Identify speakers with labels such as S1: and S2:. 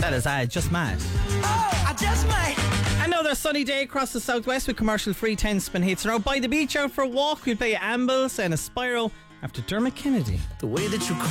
S1: That is Just Mad.
S2: Oh, I just might.
S1: Another sunny day across the southwest with commercial-free 10-spin hits. Now by the beach out for a walk, we'll play Ambles and a Spyro after Dermot Kennedy.
S2: The way that you